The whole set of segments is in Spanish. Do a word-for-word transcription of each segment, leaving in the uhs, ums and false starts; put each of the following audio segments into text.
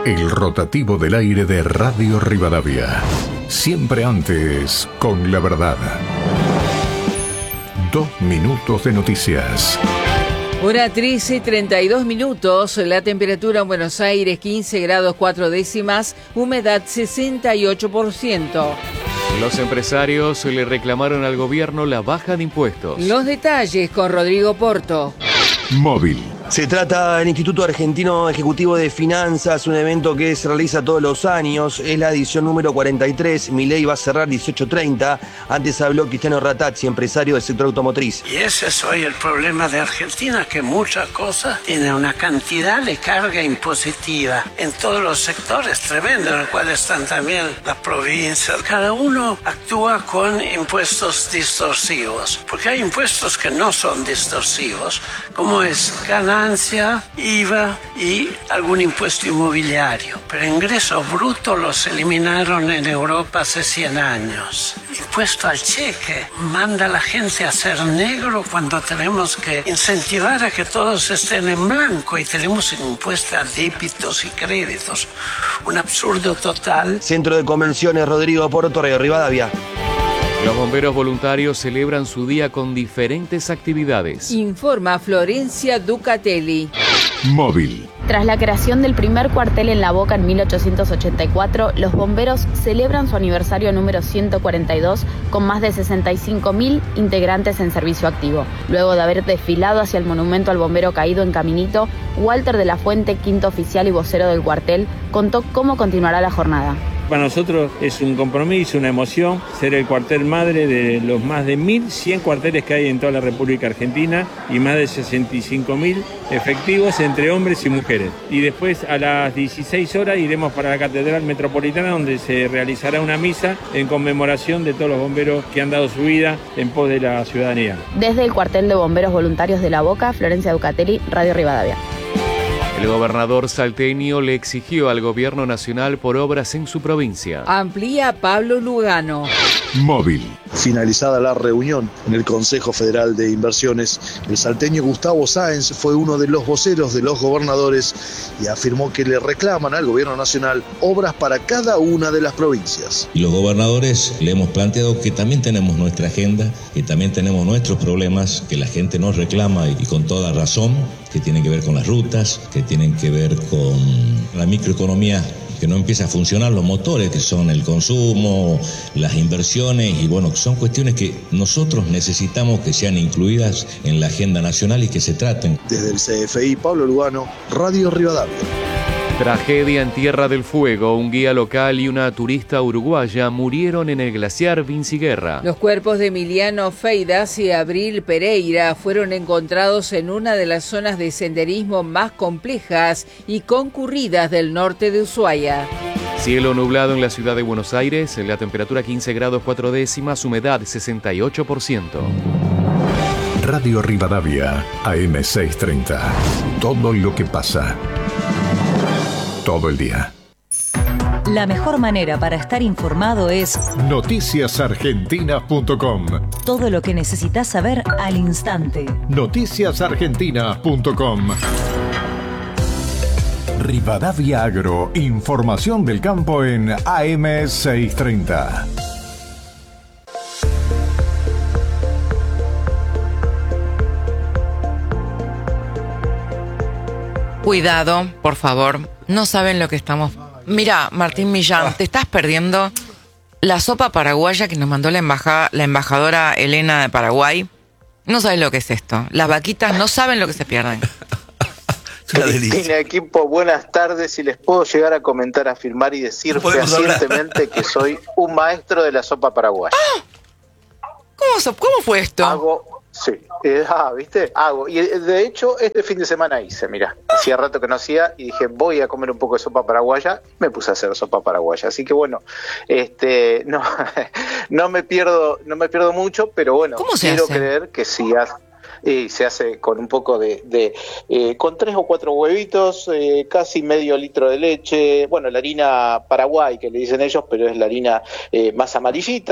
El rotativo del aire de Radio Rivadavia. Siempre antes, con la verdad. Dos minutos de noticias. Hora trece, treinta y dos minutos, la temperatura en Buenos Aires quince grados cuatro décimas, humedad sesenta y ocho por ciento. Los empresarios le reclamaron al gobierno la baja de impuestos. Los detalles con Rodrigo Porto. Móvil. Se trata del Instituto Argentino Ejecutivo de Finanzas, un evento que se realiza todos los años. Es la edición número cuarenta y tres. Milei va a cerrar dieciocho treinta. Antes habló Cristiano Ratazzi, empresario del sector automotriz. Y ese es hoy el problema de Argentina, que muchas cosas tienen una cantidad de carga impositiva en todos los sectores tremenda, en el cual están también las provincias. Cada uno actúa con impuestos distorsivos, porque hay impuestos que no son distorsivos, como es ganancia, I V A y algún impuesto inmobiliario. Pero ingresos brutos los eliminaron en Europa hace cien años. Impuesto al cheque manda a la gente a ser negro cuando tenemos que incentivar a que todos estén en blanco, y tenemos un impuesto a débitos y créditos. Un absurdo total. Centro de Convenciones Rodrigo Porto, Radio Rivadavia. Los bomberos voluntarios celebran su día con diferentes actividades. Informa Florencia Ducatelli. Móvil. Tras la creación del primer cuartel en La Boca en mil ochocientos ochenta y cuatro, los bomberos celebran su aniversario número ciento cuarenta y dos con más de sesenta y cinco mil integrantes en servicio activo. Luego de haber desfilado hacia el monumento al bombero caído en Caminito, Walter de la Fuente, quinto oficial y vocero del cuartel, contó cómo continuará la jornada. Para nosotros es un compromiso, una emoción, ser el cuartel madre de los más de mil cien cuarteles que hay en toda la República Argentina y más de sesenta y cinco mil efectivos entre hombres y mujeres. Y después a las dieciséis horas iremos para la Catedral Metropolitana, donde se realizará una misa en conmemoración de todos los bomberos que han dado su vida en pos de la ciudadanía. Desde el cuartel de bomberos voluntarios de La Boca, Florencia Ducatelli, Radio Rivadavia. El gobernador salteño le exigió al gobierno nacional por obras en su provincia. Amplía Pablo Lugano. Móvil. Finalizada la reunión en el Consejo Federal de Inversiones, el salteño Gustavo Sáenz fue uno de los voceros de los gobernadores y afirmó que le reclaman al gobierno nacional obras para cada una de las provincias. Y los gobernadores le hemos planteado que también tenemos nuestra agenda, que también tenemos nuestros problemas, que la gente nos reclama y con toda razón, que tienen que ver con las rutas, que tienen que ver con la microeconomía, que no empieza a funcionar, los motores que son el consumo, las inversiones, y bueno, son cuestiones que nosotros necesitamos que sean incluidas en la agenda nacional y que se traten. Desde el C F I, Pablo Lugano, Radio Rivadavia. Tragedia en Tierra del Fuego. Un guía local y una turista uruguaya murieron en el glaciar Vinciguerra. Los cuerpos de Emiliano Feidas y Abril Pereira fueron encontrados en una de las zonas de senderismo más complejas y concurridas del norte de Ushuaia. Cielo nublado en la ciudad de Buenos Aires, la temperatura quince grados cuatro décimas, humedad sesenta y ocho por ciento. Radio Rivadavia, A M seiscientos treinta. Todo lo que pasa. Todo el día. La mejor manera para estar informado es noticias argentinas punto com. Todo lo que necesitas saber al instante. noticias argentinas punto com. Rivadavia Agro, información del campo en A M seiscientos treinta. Cuidado, por favor. No saben lo que estamos... Mira, Martín Millán, te estás perdiendo la sopa paraguaya que nos mandó la embajada, la embajadora Elena de Paraguay. No sabes lo que es esto. Las vaquitas no saben lo que se pierden. Cristina, equipo, buenas tardes. Y les puedo llegar a comentar, afirmar y decir fehacientemente que soy un maestro de la sopa paraguaya. ¡Ah! ¿Cómo, ¿Cómo fue esto? Hago... Sí, eh, ah, ¿viste? Hago. Y de hecho, este fin de semana hice, mira. Hacía rato que no hacía y dije, voy a comer un poco de sopa paraguaya. Me puse a hacer sopa paraguaya. Así que bueno, este, no, no me pierdo, no me pierdo mucho, pero bueno, ¿cómo se quiero hace? creer que sí hace. Y se hace con un poco de, de eh, con tres o cuatro huevitos, eh, casi medio litro de leche, bueno, la harina Paraguay que le dicen ellos, pero es la harina eh, más amarillita.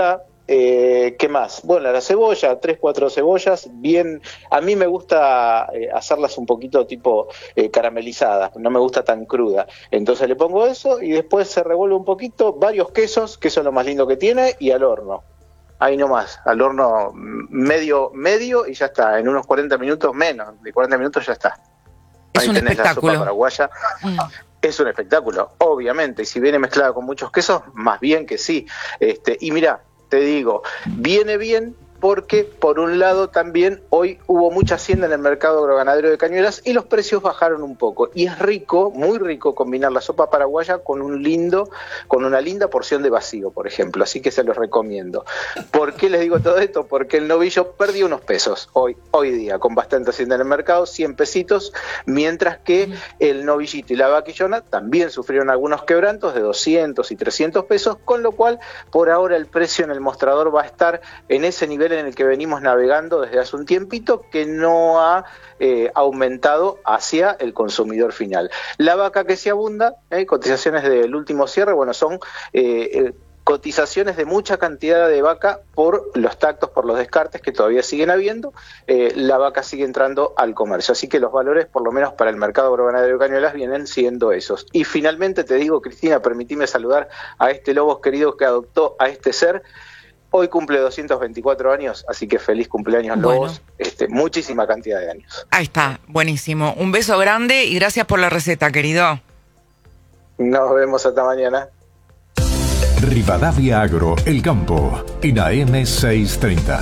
Eh, ¿Qué más? Bueno, la cebolla, tres, cuatro cebollas, bien, a mí me gusta eh, hacerlas un poquito tipo eh, caramelizadas, no me gusta tan cruda, entonces le pongo eso y después se revuelve un poquito, varios quesos, que eso es lo más lindo que tiene, y al horno. Ahí nomás, al horno medio, medio y ya está, en unos cuarenta minutos, menos de cuarenta minutos ya está. Es Ahí un tenés espectáculo. la sopa paraguaya. Mm. Es un espectáculo, obviamente, y si viene mezclada con muchos quesos, más bien que sí. Este, y mira, te digo, viene bien porque, por un lado, también hoy hubo mucha hacienda en el mercado agroganadero de Cañuelas y los precios bajaron un poco. Y es rico, muy rico, combinar la sopa paraguaya con un lindo, con una linda porción de vacío, por ejemplo. Así que se los recomiendo. ¿Por qué les digo todo esto? Porque el novillo perdió unos pesos hoy, hoy día, con bastante hacienda en el mercado, cien pesitos, mientras que el novillito y la vaquillona también sufrieron algunos quebrantos de doscientos y trescientos pesos, con lo cual, por ahora, el precio en el mostrador va a estar en ese nivel en el que venimos navegando desde hace un tiempito, que no ha eh, aumentado hacia el consumidor final. La vaca que se abunda, eh, cotizaciones del último cierre, bueno, son eh, eh, cotizaciones de mucha cantidad de vaca por los tactos, por los descartes que todavía siguen habiendo. Eh, la vaca sigue entrando al comercio, así que los valores, por lo menos para el mercado agroganadero de Cañuelas, vienen siendo esos. Y finalmente te digo, Cristina, permitime saludar a este lobo querido que adoptó a este ser. Hoy cumple doscientos veinticuatro años, así que feliz cumpleaños, Lobos. Bueno. Este, muchísima cantidad de años. Ahí está, buenísimo. Un beso grande y gracias por la receta, querido. Nos vemos hasta mañana. Rivadavia Agro, El Campo, en A M seiscientos treinta.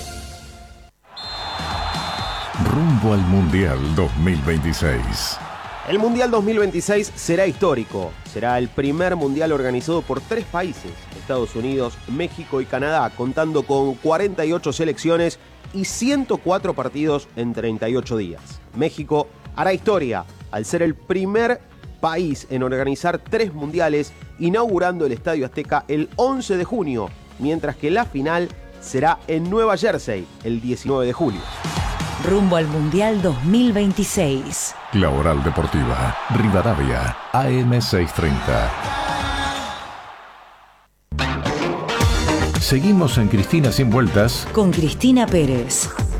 Rumbo al Mundial dos mil veintiséis. El Mundial dos mil veintiséis será histórico. Será el primer mundial organizado por tres países, Estados Unidos, México y Canadá, contando con cuarenta y ocho selecciones y ciento cuatro partidos en treinta y ocho días. México hará historia al ser el primer país en organizar tres mundiales, inaugurando el Estadio Azteca el once de junio, mientras que la final será en Nueva Jersey el diecinueve de julio. Rumbo al Mundial dos mil veintiséis. La Oral Deportiva, Rivadavia, A M seiscientos treinta. Seguimos en Cristina Sin Vueltas con Cristina Pérez.